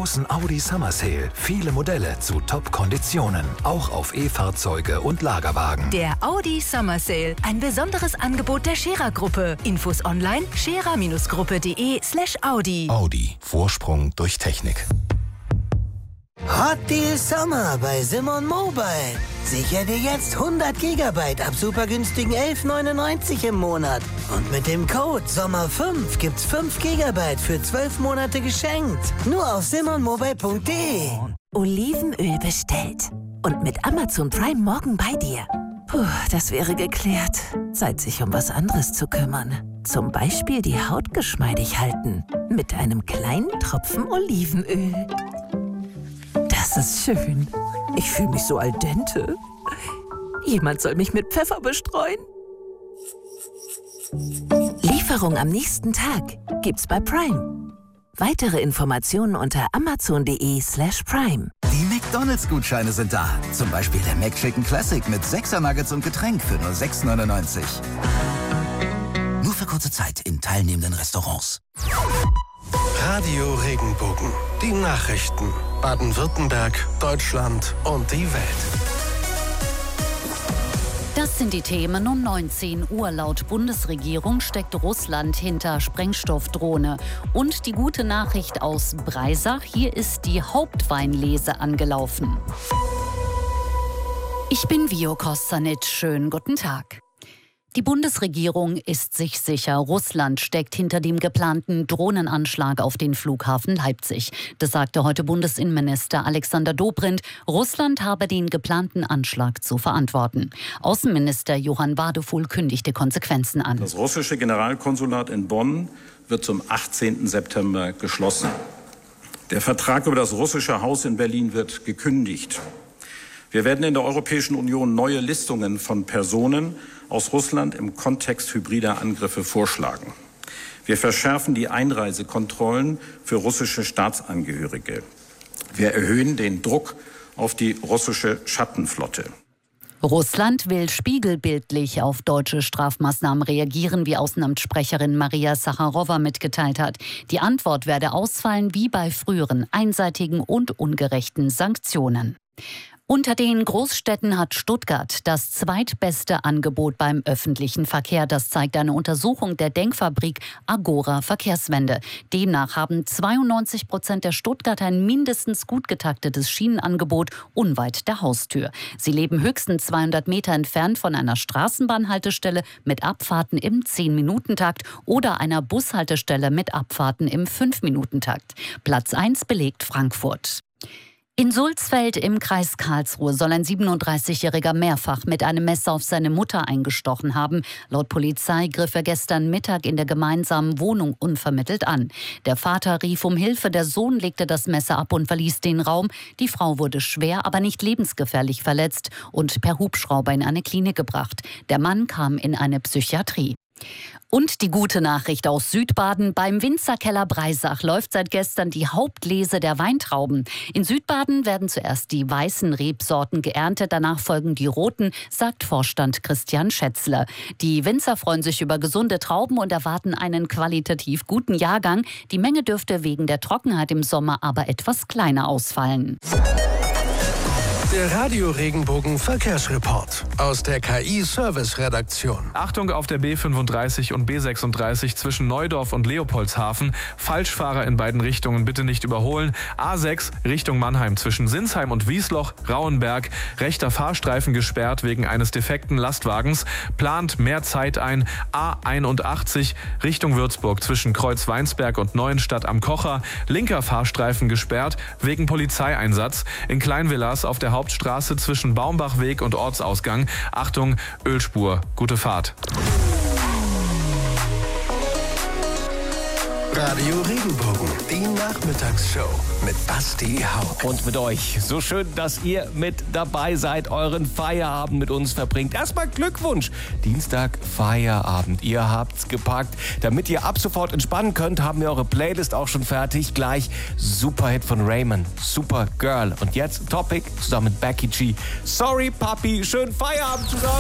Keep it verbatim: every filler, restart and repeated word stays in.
großen Audi Summer Sale. Viele Modelle zu Top-Konditionen. Auch auf E-Fahrzeuge und Lagerwagen. Der Audi Summer Sale. Ein besonderes Angebot der Scherer-Gruppe. Infos online scherer-gruppe.de slash Audi. Audi. Vorsprung durch Technik. Hot Deal Sommer bei Simon Mobile. Sicher dir jetzt hundert Gigabyte ab super günstigen elf neunundneunzig im Monat. Und mit dem Code Sommer fünf gibt's fünf Gigabyte für zwölf Monate geschenkt. Nur auf simon mobile punkt de. Olivenöl bestellt. Und mit Amazon Prime morgen bei dir. Puh, das wäre geklärt. Zeit, sich um was anderes zu kümmern. Zum Beispiel die Haut geschmeidig halten. Mit einem kleinen Tropfen Olivenöl. Das ist schön. Ich fühle mich so al dente. Jemand soll mich mit Pfeffer bestreuen. Lieferung am nächsten Tag gibt's bei Prime. Weitere Informationen unter amazon.de slash prime. Die McDonalds-Gutscheine sind da. Zum Beispiel der McChicken Classic mit sechser Nuggets und Getränk für nur sechs neunundneunzig. Nur für kurze Zeit in teilnehmenden Restaurants. Radio Regenbogen. Die Nachrichten. Baden-Württemberg, Deutschland und die Welt. Das sind die Themen um neunzehn Uhr. Laut Bundesregierung steckt Russland hinter Sprengstoffdrohne. Und die gute Nachricht aus Breisach: Hier ist die Hauptweinlese angelaufen. Ich bin Vio Kostanic. Schönen guten Tag. Die Bundesregierung ist sich sicher, Russland steckt hinter dem geplanten Drohnenanschlag auf den Flughafen Leipzig. Das sagte heute Bundesinnenminister Alexander Dobrindt. Russland habe den geplanten Anschlag zu verantworten. Außenminister Johann Wadefuhl kündigte Konsequenzen an. Das russische Generalkonsulat in Bonn wird zum achtzehnten September geschlossen. Der Vertrag über das russische Haus in Berlin wird gekündigt. Wir werden in der Europäischen Union neue Listungen von Personen aus Russland im Kontext hybrider Angriffe vorschlagen. Wir verschärfen die Einreisekontrollen für russische Staatsangehörige. Wir erhöhen den Druck auf die russische Schattenflotte. Russland will spiegelbildlich auf deutsche Strafmaßnahmen reagieren, wie Außenamtssprecherin Maria Sacharowa mitgeteilt hat. Die Antwort werde ausfallen wie bei früheren einseitigen und ungerechten Sanktionen. Unter den Großstädten hat Stuttgart das zweitbeste Angebot beim öffentlichen Verkehr. Das zeigt eine Untersuchung der Denkfabrik Agora Verkehrswende. Demnach haben zweiundneunzig Prozent der Stuttgarter ein mindestens gut getaktetes Schienenangebot unweit der Haustür. Sie leben höchstens zweihundert Meter entfernt von einer Straßenbahnhaltestelle mit Abfahrten im zehn-Minuten-Takt oder einer Bushaltestelle mit Abfahrten im fünf-Minuten-Takt. Platz eins belegt Frankfurt. In Sulzfeld im Kreis Karlsruhe soll ein siebenunddreißigjähriger mehrfach mit einem Messer auf seine Mutter eingestochen haben. Laut Polizei griff er gestern Mittag in der gemeinsamen Wohnung unvermittelt an. Der Vater rief um Hilfe, der Sohn legte das Messer ab und verließ den Raum. Die Frau wurde schwer, aber nicht lebensgefährlich verletzt und per Hubschrauber in eine Klinik gebracht. Der Mann kam in eine Psychiatrie. Und die gute Nachricht aus Südbaden: Beim Winzerkeller Breisach läuft seit gestern die Hauptlese der Weintrauben. In Südbaden werden zuerst die weißen Rebsorten geerntet, danach folgen die roten, sagt Vorstand Christian Schätzler. Die Winzer freuen sich über gesunde Trauben und erwarten einen qualitativ guten Jahrgang. Die Menge dürfte wegen der Trockenheit im Sommer aber etwas kleiner ausfallen. Der Radio Regenbogen Verkehrsreport aus der K I-Service-Redaktion. Achtung auf der B fünfunddreißig und B sechsunddreißig zwischen Neudorf und Leopoldshafen. Falschfahrer in beiden Richtungen bitte nicht überholen. A sechs Richtung Mannheim zwischen Sinsheim und Wiesloch, Rauenberg. Rechter Fahrstreifen gesperrt wegen eines defekten Lastwagens. Plant mehr Zeit ein. A einundachtzig Richtung Würzburg zwischen Kreuzweinsberg und Neuenstadt am Kocher. Linker Fahrstreifen gesperrt wegen Polizeieinsatz. In Kleinvillas auf der Hauptstraße zwischen Baumbachweg und Ortsausgang. Achtung, Ölspur. Gute Fahrt. Radio Regenbogen, die Nachmittagsshow mit Basti Hauck. Und mit euch. So schön, dass ihr mit dabei seid, euren Feierabend mit uns verbringt. Erstmal Glückwunsch. Dienstag Feierabend. Ihr habt's gepackt. Damit ihr ab sofort entspannen könnt, haben wir eure Playlist auch schon fertig. Gleich Superhit von Raymond, Super Girl. Und jetzt Topic zusammen mit Becky G. Sorry, Papi. Schönen Feierabend zusammen.